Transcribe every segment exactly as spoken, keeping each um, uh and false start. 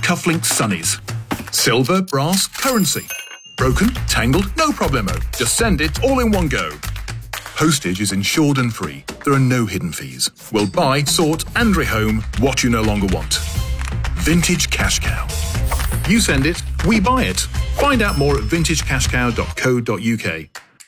Cufflink Sunnies. Silver, brass, currency. Broken, tangled, no problemo. Just send it all in one go. Postage is insured and free. There are no hidden fees. We'll buy, sort and rehome what you no longer want. Vintage Cash Cow. You send it, we buy it. Find out more at vintage cash cow dot co dot uk.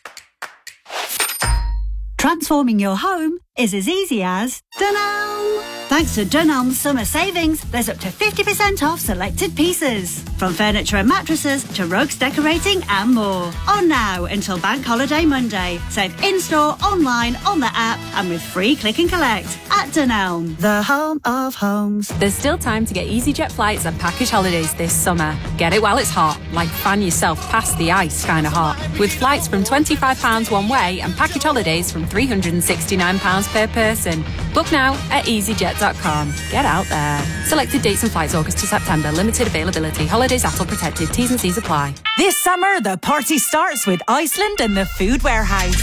Transforming your home is as easy as Dunelm. Thanks to Dunelm's summer savings, there's up to fifty percent off selected pieces. From furniture and mattresses to rugs, decorating and more. On now until Bank Holiday Monday. Save in-store, online, on the app and with free click and collect at Dunelm, the home of homes. There's still time to get EasyJet flights and package holidays this summer. Get it while it's hot, like fan yourself past the ice kind of hot. With flights from twenty-five pounds one way and package holidays from three hundred sixty-nine pounds per person. Book now at easyjet dot com. Get out there. Selected dates and flights August to September. Limited availability. Holidays A T L protected. T's and C's apply. This summer, the party starts with Iceland and the Food Warehouse.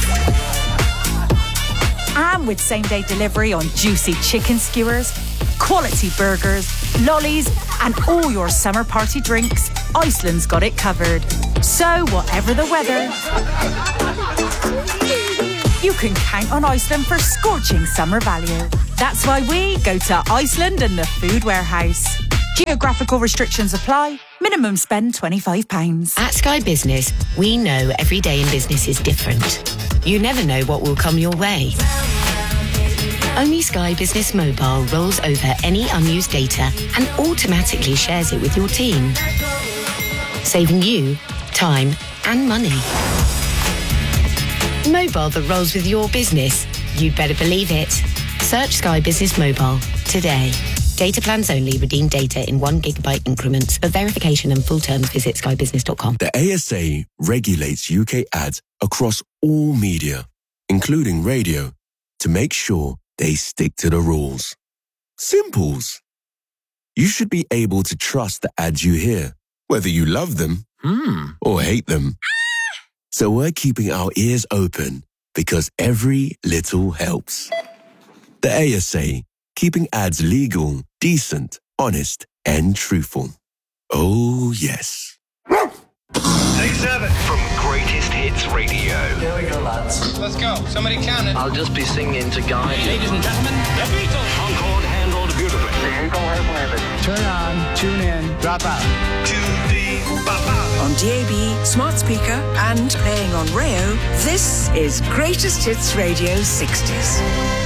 And with same-day delivery on juicy chicken skewers, quality burgers, lollies, and all your summer party drinks, Iceland's got it covered. So, whatever the weather, you can count on Iceland for scorching summer value. That's why we go to Iceland and the Food Warehouse. Geographical restrictions apply. Minimum spend twenty-five pounds. At Sky Business, we know every day in business is different. You never know what will come your way. Only Sky Business Mobile rolls over any unused data and automatically shares it with your team, saving you time and money. Mobile that rolls with your business. You'd better believe it. Search Sky Business Mobile today. Data plans only. Redeem data in one gigabyte increments. For verification and full terms, visit sky business dot com. The A S A regulates U K ads across all media, including radio, to make sure they stick to the rules. Simples. You should be able to trust the ads you hear, whether you love them mm. or hate them. So we're keeping our ears open because every little helps. The A S A, keeping ads legal, decent, honest, and truthful. Oh, yes. Take seven from Greatest Hits Radio. Here we go, lads. Let's go. Somebody count it. I'll just be singing to guide you. Ladies and gentlemen, the Beatles. Concord handled beautifully. The Eagle has landed. Turn on, tune in, drop out. To the Baba. On D A B, smart speaker, and playing on Rayo, this is Greatest Hits Radio sixties.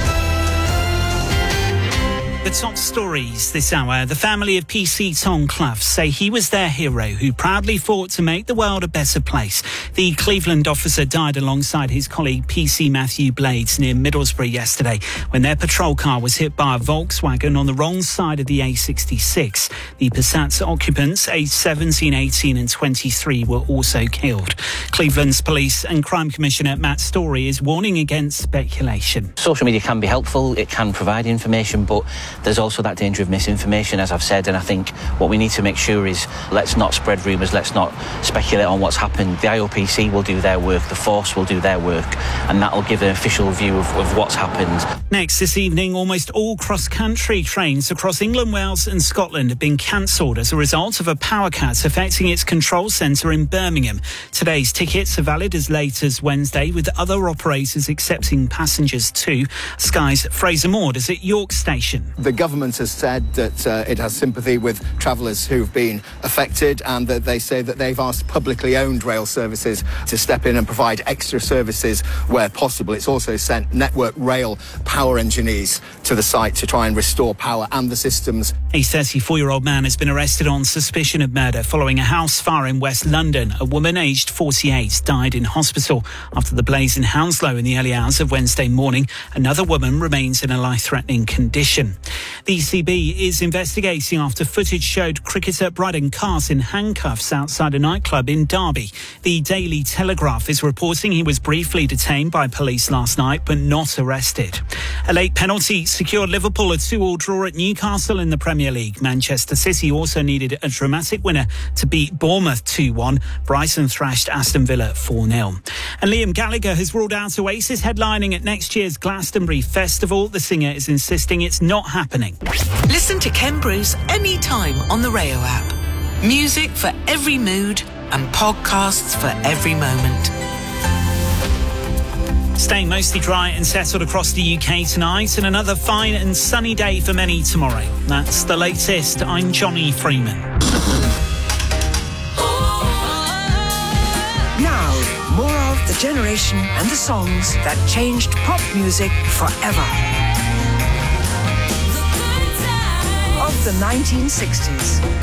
The top stories this hour. The family of P C Tom Clough say he was their hero who proudly fought to make the world a better place. The Cleveland officer died alongside his colleague P C Matthew Blades near Middlesbrough yesterday when their patrol car was hit by a Volkswagen on the wrong side of the A sixty-six. The Passat's occupants, aged seventeen, eighteen and twenty-three, were also killed. Cleveland's Police and Crime Commissioner Matt Story is warning against speculation. Social media can be helpful, it can provide information, but there's also that danger of misinformation, as I've said, and I think what we need to make sure is let's not spread rumours, let's not speculate on what's happened. The I O P C will do their work, the force will do their work, and that will give an official view of, of what's happened. Next this evening, almost all cross-country trains across England, Wales and Scotland have been cancelled as a result of a power cut affecting its control centre in Birmingham. Today's tickets are valid as late as Wednesday, with other operators accepting passengers too. Sky's Fraser Maud is at York Station. The government has said that uh, it has sympathy with travellers who've been affected, and that they say that they've asked publicly owned rail services to step in and provide extra services where possible. It's also sent Network Rail power engineers to the site to try and restore power and the systems. A thirty-four-year-old man has been arrested on suspicion of murder following a house fire in West London. A woman aged forty-eight died in hospital after the blaze in Hounslow in the early hours of Wednesday morning. Another woman remains in a life-threatening condition. The E C B is investigating after footage showed cricketer Brydon Cart in handcuffs outside a nightclub in Derby. The Daily Telegraph is reporting he was briefly detained by police last night but not arrested. A late penalty secured Liverpool a two-all draw at Newcastle in the Premier League. Manchester City also needed a dramatic winner to beat Bournemouth two one. Brighton thrashed Aston Villa four nil. And Liam Gallagher has ruled out Oasis headlining at next year's Glastonbury Festival. The singer is insisting it's not happening happening. Listen to Ken Bruce anytime on the Rayo app. Music for every mood and podcasts for every moment. Staying mostly dry and settled across the U K tonight, and another fine and sunny day for many tomorrow. That's the latest. I'm Johnny Freeman. Now, more of the generation and the songs that changed pop music forever. Of the nineteen sixties.